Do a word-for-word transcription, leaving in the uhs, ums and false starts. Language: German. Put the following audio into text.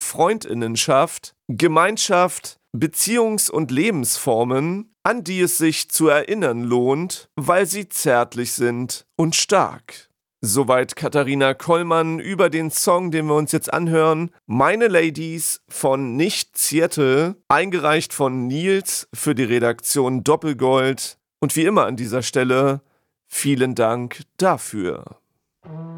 Freundinnenschaft, Gemeinschaft, Beziehungs- und Lebensformen, an die es sich zu erinnern lohnt, weil sie zärtlich sind und stark. Soweit Katharina Kollmann über den Song, den wir uns jetzt anhören. Meine Ladies von Nicht Seattle, eingereicht von Nils für die Redaktion Doppelgold. Und wie immer an dieser Stelle, vielen Dank dafür.